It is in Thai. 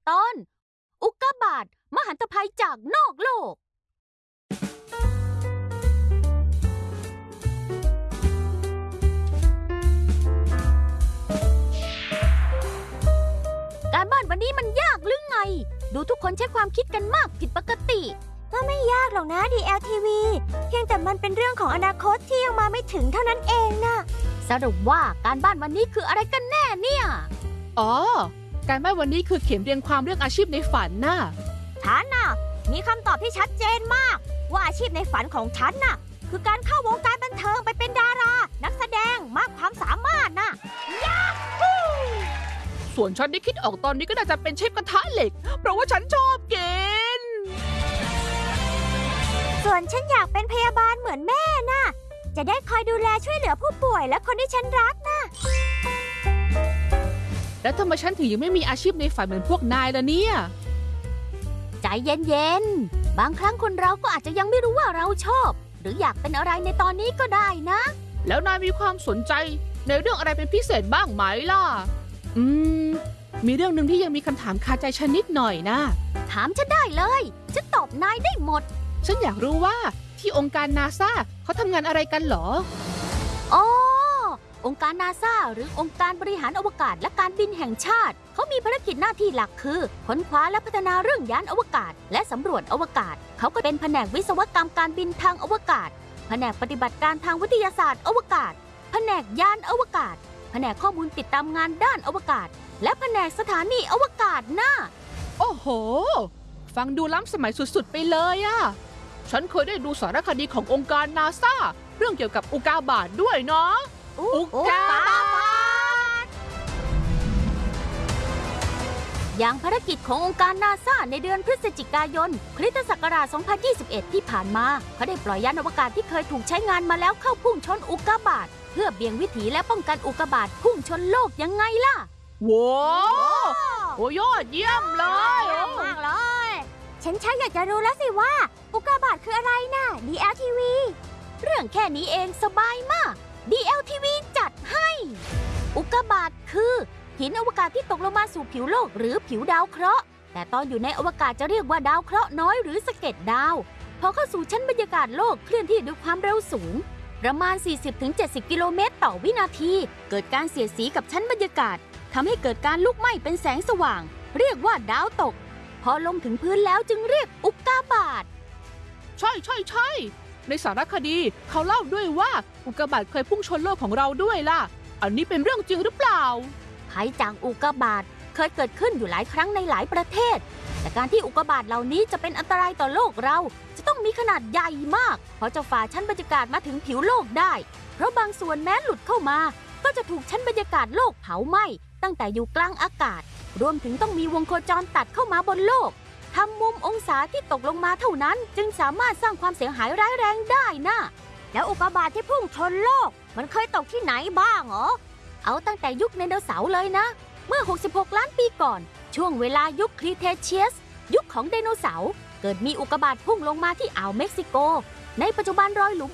ตอนอุกกาบาตมหันตภัยจากนอกโลกการบ้านวันนี้มันยากหรือไงดูทุกคนใช้ความคิดกันมากผิดปกติก็ไม่ยากหรอกนะ DLTV เพียงแต่มันเป็นเรื่องของอนาคตที่ยังมาไม่ถึงเท่านั้นเองนะสรุปว่าการบ้านวันนี้คืออะไรกันแน่เนี่ยอ๋อการบ้านวันนี้คือเขียนเรียงความเรื่องอาชีพในฝันน่ะฉันน่ะมีคำตอบที่ชัดเจนมากว่าอาชีพในฝันของฉันน่ะคือการเข้าวงการบันเทิงไปเป็นดารานักแสดงมากความสามารถน่ะยาฮูส่วนฉันที่คิดออกตอนนี้ก็น่าจะเป็นเชฟกระทะเหล็กเพราะว่าฉันชอบกินส่วนฉันอยากเป็นพยาบาลเหมือนแม่น่ะจะได้คอยดูแลช่วยเหลือผู้ป่วยและคนที่ฉันรักน่ะแล้วทำไมฉันถึงยังไม่มีอาชีพในฝันเหมือนพวกนายล่ะเนี่ยใจเย็นๆบางครั้งคนเราก็อาจจะยังไม่รู้ว่าเราชอบหรืออยากเป็นอะไรในตอนนี้ก็ได้นะแล้วนายมีความสนใจในเรื่องอะไรเป็นพิเศษบ้างไหมล่ะมีเรื่องหนึ่งที่ยังมีคำถามคาใจฉันนิดหน่อยนะถามฉันได้เลยฉันตอบนายได้หมดฉันอยากรู้ว่าที่องค์การนาซาเขาทำงานอะไรกันหรออ๋อองค์การนาซาหรือองค์การบริหารอวกาศและการบินแห่งชาติเขามีภารกิจหน้าที่หลักคือค้นคว้าและพัฒนาเรื่องยานอวกาศและสำรวจอวกาศเขาก็เป็นแผนกวิศวกรรมการบินทางอวกาศแผนกปฏิบัติการทางวิทยาศาสตร์อวกาศแผนกยานอวกาศแผนกข้อมูลติดตามงานด้านอวกาศและแผนกสถานีอวกาศน่ะโอ้โหฟังดูล้ำสมัยสุดๆไปเลยอะฉันเคยได้ดูสารคดีขององค์การนาซาเรื่องเกี่ยวกับอุกกาบาตด้วยเนาะอุกกาบาตอย่างภารกิจขององค์การนาซาในเดือนพฤศจิกายนคริสตศักราช 2021 ที่ผ่านมาเขาได้ปล่อยยานอวกาศที่เคยถูกใช้งานมาแล้วเข้าพุ่งชนอุกกาบาตเพื่อเบี่ยงวิถีและป้องกันอุกกาบาตพุ่งชนโลกยังไงล่ะว้าวโอ้ยอดเยี่ยมเลยมากเลยฉันอยากจะรู้แล้วสิว่าอุกกาบาตคืออะไรน่ะ DLTV เรื่องแค่นี้เองสบายมาก DLTV จัดให้อุกกาบาตคือหินอวกาศที่ตกลงมาสู่ผิวโลกหรือผิวดาวเคราะห์แต่ตอนอยู่ในอวกาศจะเรียกว่าดาวเคราะห์น้อยหรือสะเก็ดดาวพอเข้าสู่ชั้นบรรยากาศโลกเคลื่อนที่ด้วยความเร็วสูงประมาณ 40-70 กิโลเมตรต่อวินาทีเกิดการเสียดสีกับชั้นบรรยากาศทำให้เกิดการลุกไหม้เป็นแสงสว่างเรียกว่าดาวตกพอลงถึงพื้นแล้วจึงเรียกอุกกาบาตใช่ในสารคดีเขาเล่าด้วยว่าอุกกาบาตเคยพุ่งชนโลกของเราด้วยล่ะอันนี้เป็นเรื่องจริงหรือเปล่าภัยจากอุกกาบาตเคยเกิดขึ้นอยู่หลายครั้งในหลายประเทศแต่การที่อุกกาบาตเหล่านี้จะเป็นอันตรายต่อโลกเราจะต้องมีขนาดใหญ่มากเพราะจะฝ่าชั้นบรรยากาศมาถึงผิวโลกได้เพราะบางส่วนแม้หลุดเข้ามาก็จะถูกชั้นบรรยากาศโลกเผาไหม้ตั้งแต่อยู่กลางอากาศรวมถึงต้องมีวงโคจรตัดเข้ามาบนโลกทำมุมองศาที่ตกลงมาเท่านั้นจึงสามารถสร้างความเสียหายร้ายแรงได้นะแล้วอุกกาบาตที่พุ่งชนโลกมันเคยตกที่ไหนบ้างเหรอเอาตั้งแต่ยุคไดโนเสาร์เลยนะเมื่อ66ล้านปีก่อนช่วงเวลายุคครีเทเชียสยุคของไดโนเสาร์เกิดมีอุกกาบาตพุ่งลงมาที่อ่าวเม็กซิโกในปัจจุบันรอยหลุม